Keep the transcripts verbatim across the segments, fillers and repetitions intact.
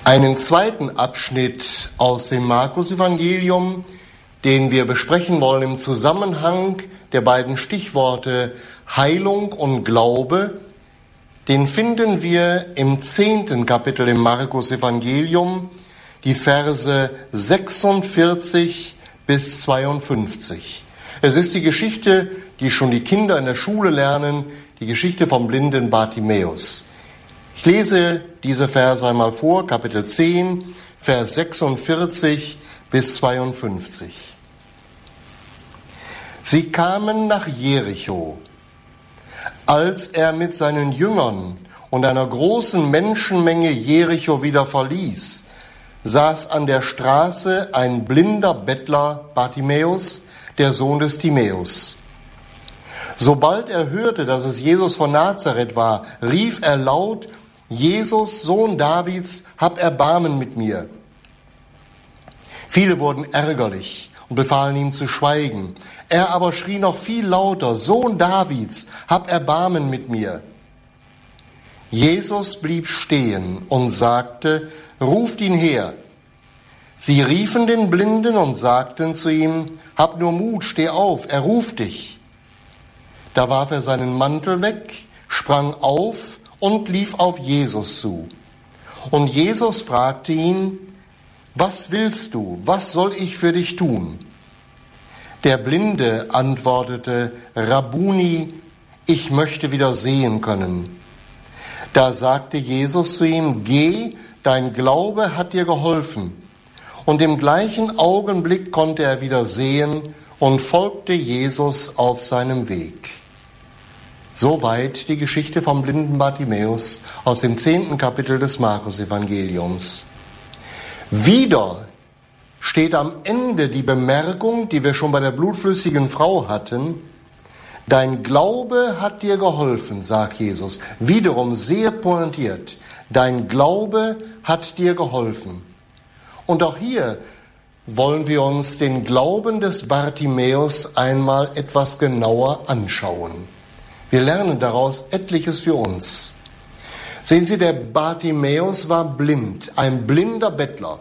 Einen zweiten Abschnitt aus dem Markus-Evangelium, den wir besprechen wollen im Zusammenhang der beiden Stichworte Heilung und Glaube, den finden wir im zehnten Kapitel im Markus-Evangelium, die Verse sechsundvierzig bis zweiundfünfzig. Es ist die Geschichte, die schon die Kinder in der Schule lernen, die Geschichte vom blinden Bartimäus. Ich lese diese Verse einmal vor, Kapitel zehn, Vers sechsundvierzig bis zweiundfünfzig. Sie kamen nach Jericho. Als er mit seinen Jüngern und einer großen Menschenmenge Jericho wieder verließ, saß an der Straße ein blinder Bettler, Bartimäus, der Sohn des Timäus. Sobald er hörte, dass es Jesus von Nazareth war, rief er laut: Jesus, Sohn Davids, hab Erbarmen mit mir. Viele wurden ärgerlich und befahlen ihm zu schweigen. Er aber schrie noch viel lauter: Sohn Davids, hab Erbarmen mit mir. Jesus blieb stehen und sagte: Ruft ihn her. Sie riefen den Blinden und sagten zu ihm: Hab nur Mut, steh auf, er ruft dich. Da warf er seinen Mantel weg, sprang auf und lief auf Jesus zu. Und Jesus fragte ihn: Was willst du? Was soll ich für dich tun? Der Blinde antwortete: Rabbuni, ich möchte wieder sehen können. Da sagte Jesus zu ihm: Geh, dein Glaube hat dir geholfen. Und im gleichen Augenblick konnte er wieder sehen und folgte Jesus auf seinem Weg. Soweit die Geschichte vom blinden Bartimäus aus dem zehnten Kapitel des Markus-Evangeliums. Wieder steht am Ende die Bemerkung, die wir schon bei der blutflüssigen Frau hatten: Dein Glaube hat dir geholfen, sagt Jesus. Wiederum sehr pointiert: Dein Glaube hat dir geholfen. Und auch hier wollen wir uns den Glauben des Bartimäus einmal etwas genauer anschauen. Wir lernen daraus etliches für uns. Sehen Sie, der Bartimäus war blind, ein blinder Bettler.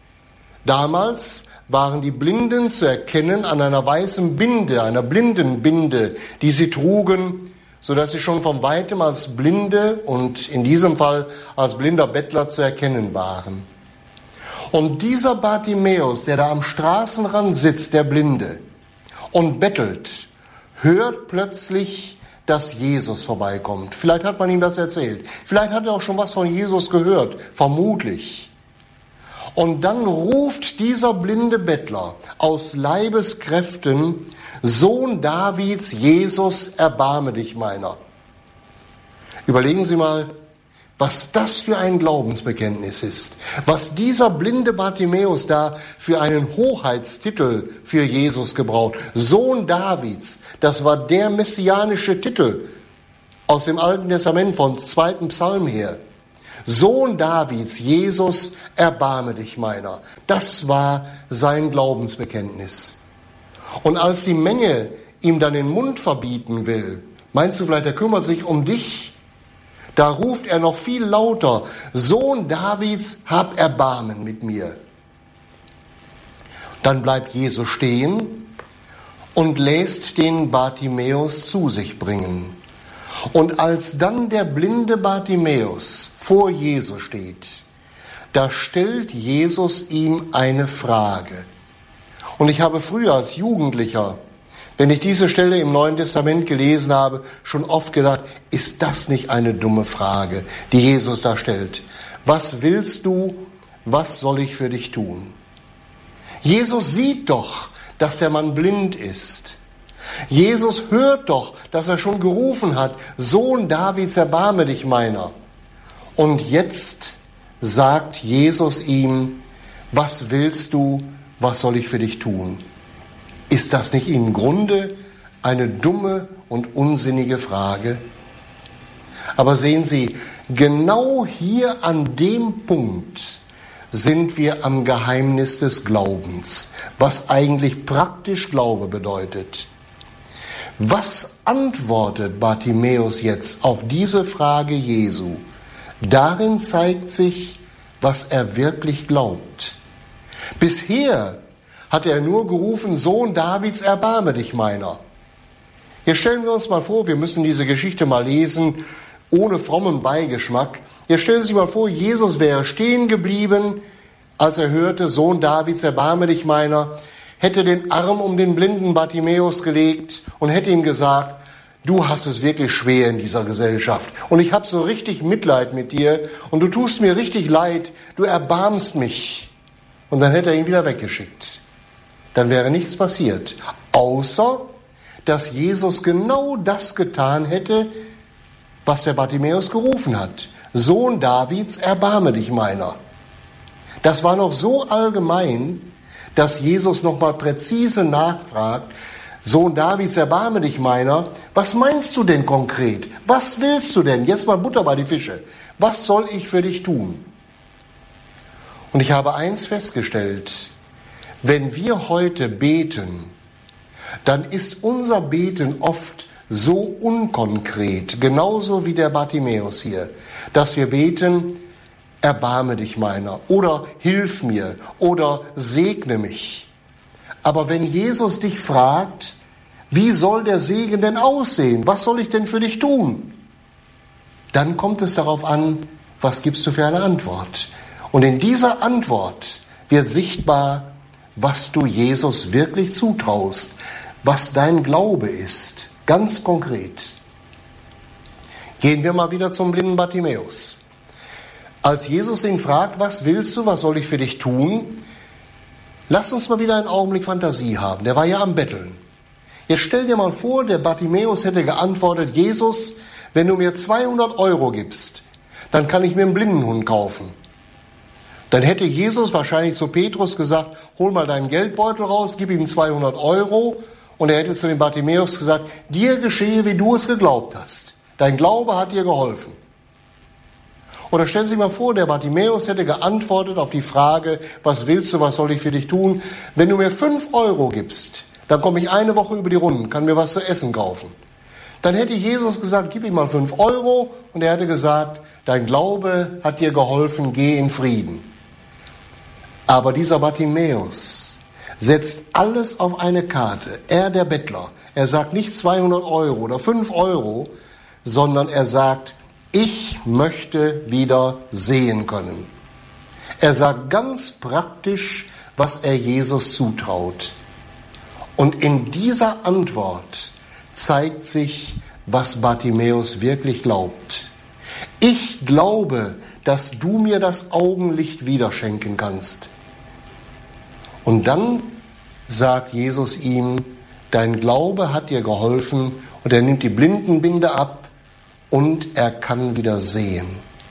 Damals waren die Blinden zu erkennen an einer weißen Binde, einer Blindenbinde, die sie trugen, sodass sie schon von weitem als Blinde und in diesem Fall als blinder Bettler zu erkennen waren. Und dieser Bartimäus, der da am Straßenrand sitzt, der Blinde, und bettelt, hört plötzlich, dass Jesus vorbeikommt. Vielleicht hat man ihm das erzählt. Vielleicht hat er auch schon was von Jesus gehört, vermutlich. Und dann ruft dieser blinde Bettler aus Leibeskräften: Sohn Davids, Jesus, erbarme dich meiner. Überlegen Sie mal, was das für ein Glaubensbekenntnis ist. Was dieser blinde Bartimäus da für einen Hoheitstitel für Jesus gebraucht. Sohn Davids, das war der messianische Titel aus dem Alten Testament vom zweiten Psalm her. Sohn Davids, Jesus, erbarme dich meiner. Das war sein Glaubensbekenntnis. Und als die Menge ihm dann den Mund verbieten will, meinst du vielleicht, er kümmert sich um dich? Da ruft er noch viel lauter: Sohn Davids, hab Erbarmen mit mir. Dann bleibt Jesus stehen und lässt den Bartimäus zu sich bringen. Und als dann der blinde Bartimäus vor Jesus steht, da stellt Jesus ihm eine Frage. Und ich habe früher als Jugendlicher, wenn ich diese Stelle im Neuen Testament gelesen habe, schon oft gedacht: Ist das nicht eine dumme Frage, die Jesus da stellt? Was willst du? Was soll ich für dich tun? Jesus sieht doch, dass der Mann blind ist. Jesus hört doch, dass er schon gerufen hat: Sohn Davids, erbarme dich meiner. Und jetzt sagt Jesus ihm: Was willst du? Was soll ich für dich tun? Ist das nicht im Grunde eine dumme und unsinnige Frage? Aber sehen Sie, genau hier an dem Punkt sind wir am Geheimnis des Glaubens, was eigentlich praktisch Glaube bedeutet. Was antwortet Bartimäus jetzt auf diese Frage Jesu? Darin zeigt sich, was er wirklich glaubt. Bisher hat er nur gerufen, Sohn Davids, erbarme dich meiner. Jetzt stellen wir uns mal vor, wir müssen diese Geschichte mal lesen, ohne frommen Beigeschmack. Jetzt stellen Sie sich mal vor, Jesus wäre stehen geblieben, als er hörte, Sohn Davids, erbarme dich meiner, hätte den Arm um den blinden Bartimäus gelegt und hätte ihm gesagt, du hast es wirklich schwer in dieser Gesellschaft und ich habe so richtig Mitleid mit dir und du tust mir richtig leid, du erbarmst mich. Und dann hätte er ihn wieder weggeschickt. Dann wäre nichts passiert, außer dass Jesus genau das getan hätte, was der Bartimäus gerufen hat. Sohn Davids, erbarme dich meiner. Das war noch so allgemein, dass Jesus nochmal präzise nachfragt, Sohn Davids, erbarme dich meiner, was meinst du denn konkret? Was willst du denn? Jetzt mal Butter bei die Fische. Was soll ich für dich tun? Und ich habe eins festgestellt, wenn wir heute beten, dann ist unser Beten oft so unkonkret, genauso wie der Bartimäus hier, dass wir beten, erbarme dich meiner oder hilf mir oder segne mich. Aber wenn Jesus dich fragt, wie soll der Segen denn aussehen? Was soll ich denn für dich tun? Dann kommt es darauf an, was gibst du für eine Antwort? Und in dieser Antwort wird sichtbar, was du Jesus wirklich zutraust, was dein Glaube ist, ganz konkret. Gehen wir mal wieder zum blinden Bartimäus. Als Jesus ihn fragt, was willst du, was soll ich für dich tun? Lass uns mal wieder einen Augenblick Fantasie haben. Der war ja am Betteln. Jetzt stell dir mal vor, der Bartimäus hätte geantwortet, Jesus, wenn du mir zweihundert Euro gibst, dann kann ich mir einen Blindenhund kaufen. Dann hätte Jesus wahrscheinlich zu Petrus gesagt, hol mal deinen Geldbeutel raus, gib ihm zweihundert Euro. Und er hätte zu dem Bartimäus gesagt, dir geschehe, wie du es geglaubt hast. Dein Glaube hat dir geholfen. Oder stellen Sie sich mal vor, der Bartimäus hätte geantwortet auf die Frage, was willst du, was soll ich für dich tun? Wenn du mir fünf Euro gibst, dann komme ich eine Woche über die Runden, kann mir was zu essen kaufen. Dann hätte Jesus gesagt, gib ihm mal fünf Euro. Und er hätte gesagt, dein Glaube hat dir geholfen, geh in Frieden. Aber dieser Bartimäus setzt alles auf eine Karte. Er, der Bettler, er sagt nicht zweihundert Euro oder fünf Euro, sondern er sagt, ich möchte wieder sehen können. Er sagt ganz praktisch, was er Jesus zutraut. Und in dieser Antwort zeigt sich, was Bartimäus wirklich glaubt. Ich glaube, dass du mir das Augenlicht wieder schenken kannst. Und dann sagt Jesus ihm, dein Glaube hat dir geholfen, und er nimmt die Blindenbinde ab und er kann wieder sehen.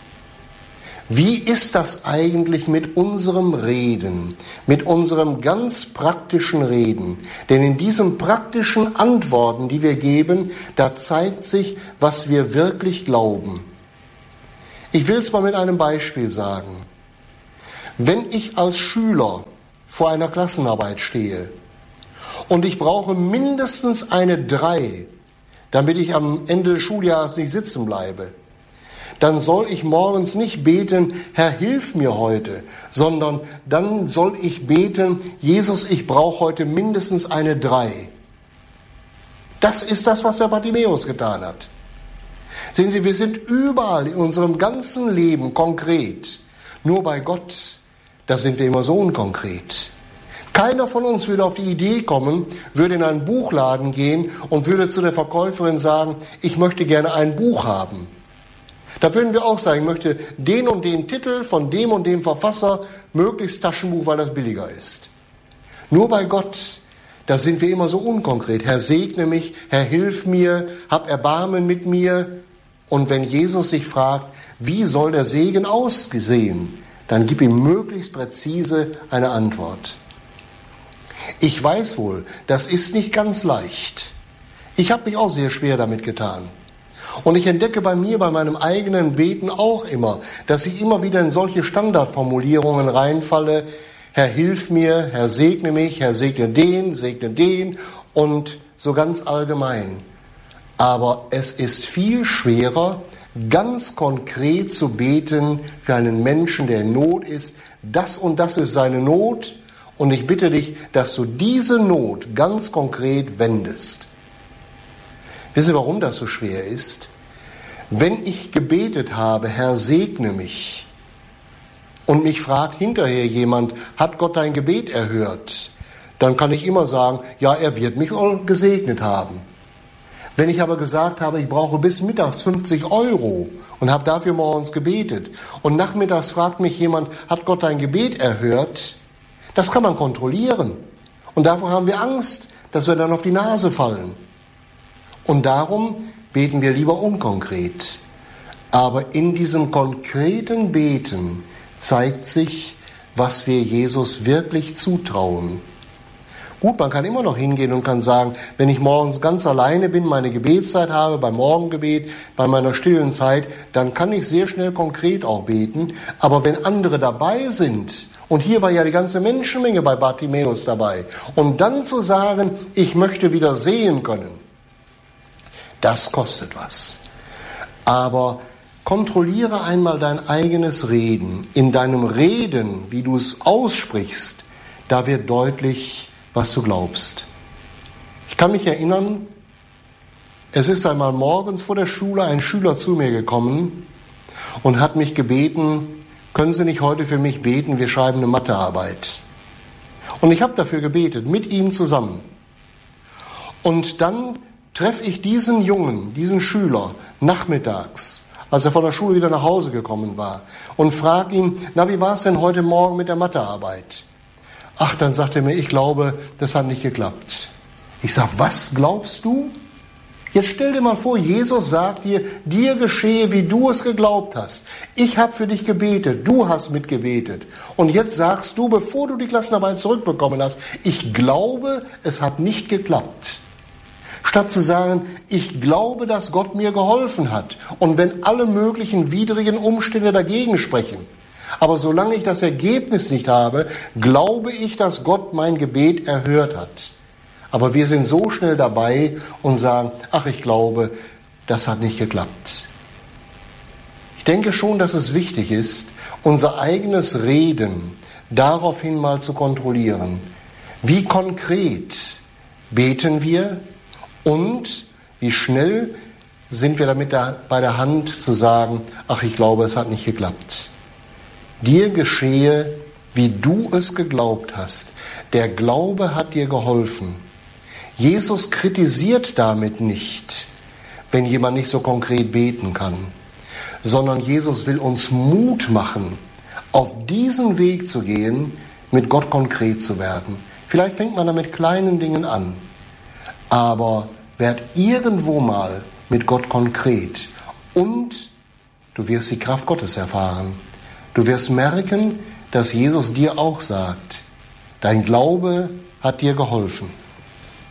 Wie ist das eigentlich mit unserem Reden, mit unserem ganz praktischen Reden? Denn in diesen praktischen Antworten, die wir geben, da zeigt sich, was wir wirklich glauben. Ich will es mal mit einem Beispiel sagen. Wenn ich als Schüler vor einer Klassenarbeit stehe und ich brauche mindestens eine drei, damit ich am Ende des Schuljahres nicht sitzen bleibe, dann soll ich morgens nicht beten, Herr, hilf mir heute, sondern dann soll ich beten, Jesus, ich brauche heute mindestens eine drei. Das ist das, was der Bartimäus getan hat. Sehen Sie, wir sind überall in unserem ganzen Leben konkret. Nur bei Gott, da sind wir immer so unkonkret. Keiner von uns würde auf die Idee kommen, würde in einen Buchladen gehen und würde zu der Verkäuferin sagen, ich möchte gerne ein Buch haben. Da würden wir auch sagen, ich möchte den und den Titel von dem und dem Verfasser, möglichst Taschenbuch, weil das billiger ist. Nur bei Gott, da sind wir immer so unkonkret. Herr, segne mich, Herr, hilf mir, hab Erbarmen mit mir. Und wenn Jesus sich fragt, wie soll der Segen aussehen, dann gib ihm möglichst präzise eine Antwort. Ich weiß wohl, das ist nicht ganz leicht. Ich habe mich auch sehr schwer damit getan. Und ich entdecke bei mir, bei meinem eigenen Beten auch immer, dass ich immer wieder in solche Standardformulierungen reinfalle. Herr, hilf mir, Herr, segne mich, Herr, segne den, segne den und so ganz allgemein. Aber es ist viel schwerer, ganz konkret zu beten für einen Menschen, der in Not ist. Das und das ist seine Not und ich bitte dich, dass du diese Not ganz konkret wendest. Wisst ihr, warum das so schwer ist? Wenn ich gebetet habe, Herr, segne mich, und mich fragt hinterher jemand, hat Gott dein Gebet erhört? Dann kann ich immer sagen, ja, er wird mich wohl gesegnet haben. Wenn ich aber gesagt habe, ich brauche bis mittags fünfzig Euro und habe dafür morgens gebetet und nachmittags fragt mich jemand, hat Gott dein Gebet erhört? Das kann man kontrollieren. Und davor haben wir Angst, dass wir dann auf die Nase fallen. Und darum beten wir lieber unkonkret. Aber in diesem konkreten Beten zeigt sich, was wir Jesus wirklich zutrauen. Gut, man kann immer noch hingehen und kann sagen, wenn ich morgens ganz alleine bin, meine Gebetszeit habe, beim Morgengebet, bei meiner stillen Zeit, dann kann ich sehr schnell konkret auch beten. Aber wenn andere dabei sind, und hier war ja die ganze Menschenmenge bei Bartimäus dabei, und dann zu sagen, ich möchte wieder sehen können, das kostet was. Aber kontrolliere einmal dein eigenes Reden. In deinem Reden, wie du es aussprichst, da wird deutlich, was du glaubst. Ich kann mich erinnern, es ist einmal morgens vor der Schule ein Schüler zu mir gekommen und hat mich gebeten, können Sie nicht heute für mich beten, wir schreiben eine Mathearbeit. Und ich habe dafür gebetet, mit ihm zusammen. Und dann treffe ich diesen Jungen, diesen Schüler, nachmittags, als er von der Schule wieder nach Hause gekommen war, und frage ihn, na, wie war es denn heute Morgen mit der Mathearbeit? Ach, dann sagt er mir, ich glaube, das hat nicht geklappt. Ich sage, was glaubst du? Jetzt stell dir mal vor, Jesus sagt dir, dir geschehe, wie du es geglaubt hast. Ich habe für dich gebetet, du hast mitgebetet. Und jetzt sagst du, bevor du die Klassenarbeit zurückbekommen hast, ich glaube, es hat nicht geklappt. Statt zu sagen, ich glaube, dass Gott mir geholfen hat. Und wenn alle möglichen widrigen Umstände dagegen sprechen, aber solange ich das Ergebnis nicht habe, glaube ich, dass Gott mein Gebet erhört hat. Aber wir sind so schnell dabei und sagen, ach, ich glaube, das hat nicht geklappt. Ich denke schon, dass es wichtig ist, unser eigenes Reden daraufhin mal zu kontrollieren. Wie konkret beten wir und wie schnell sind wir damit da bei der Hand zu sagen, ach, ich glaube, es hat nicht geklappt. Dir geschehe, wie du es geglaubt hast. Der Glaube hat dir geholfen. Jesus kritisiert damit nicht, wenn jemand nicht so konkret beten kann, sondern Jesus will uns Mut machen, auf diesen Weg zu gehen, mit Gott konkret zu werden. Vielleicht fängt man da mit kleinen Dingen an, aber werd irgendwo mal mit Gott konkret und du wirst die Kraft Gottes erfahren. Du wirst merken, dass Jesus dir auch sagt, dein Glaube hat dir geholfen.